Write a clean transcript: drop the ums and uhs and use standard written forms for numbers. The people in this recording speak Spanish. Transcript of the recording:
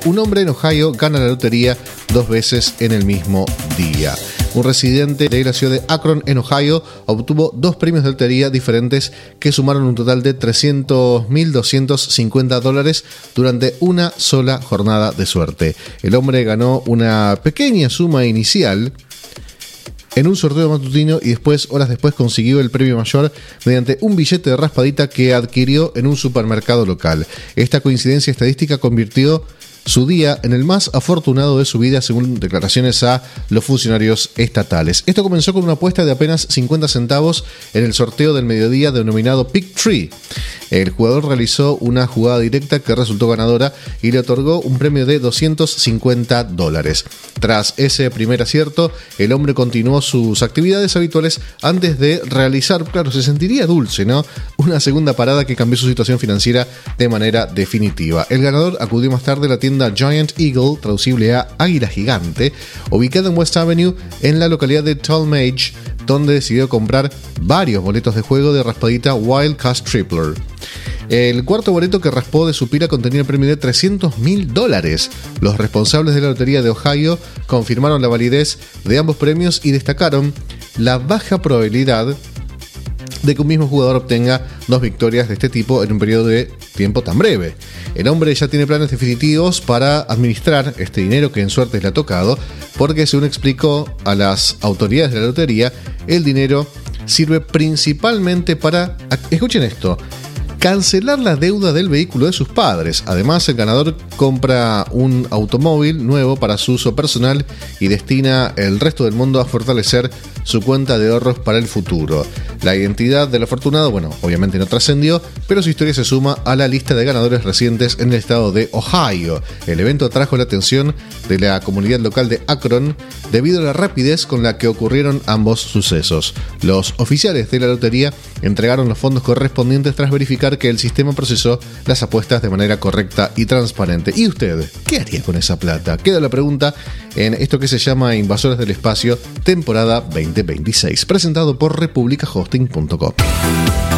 un hombre en Ohio gana la lotería 2 veces en el mismo día. Un residente de la ciudad de Akron, en Ohio, obtuvo 2 premios de lotería diferentes que sumaron un total de $300.250 durante una sola jornada de suerte. El hombre ganó una pequeña suma inicial en un sorteo matutino y horas después consiguió el premio mayor mediante un billete de raspadita que adquirió en un supermercado local. Esta coincidencia estadística convirtió su día en el más afortunado de su vida, según declaraciones a los funcionarios estatales. Esto comenzó con una apuesta de apenas 50 centavos en el sorteo del mediodía denominado Pick Tree. El jugador realizó una jugada directa que resultó ganadora y le otorgó un premio de $250. Tras ese primer acierto, el hombre continuó sus actividades habituales antes de realizar, claro, se sentiría dulce, ¿no?, una segunda parada que cambió su situación financiera de manera definitiva. El ganador acudió más tarde a la tienda Giant Eagle, traducible a Águila Gigante, ubicada en West Avenue, en la localidad de Tallmadge, donde decidió comprar varios boletos de juego de raspadita Wild Cast Tripler. El cuarto boleto que raspó de su pila contenía el premio de $300.000. Los responsables de la lotería de Ohio confirmaron la validez de ambos premios y destacaron la baja probabilidad de que un mismo jugador obtenga 2 victorias de este tipo en un periodo de tiempo tan breve. El hombre ya tiene planes definitivos para administrar este dinero que en suerte le ha tocado, porque según explicó a las autoridades de la lotería, el dinero sirve principalmente para, escuchen esto, cancelar la deuda del vehículo de sus padres. Además, el ganador compra un automóvil nuevo para su uso personal y destina el resto del mundo a fortalecer su cuenta de ahorros para el futuro. La identidad del afortunado, obviamente no trascendió, pero su historia se suma a la lista de ganadores recientes en el estado de Ohio. El evento atrajo la atención de la comunidad local de Akron debido a la rapidez con la que ocurrieron ambos sucesos. Los oficiales de la lotería entregaron los fondos correspondientes tras verificar que el sistema procesó las apuestas de manera correcta y transparente. ¿Y usted qué haría con esa plata? Queda la pregunta en esto que se llama Invasores del Espacio, temporada 2026, presentado por republicahosting.com.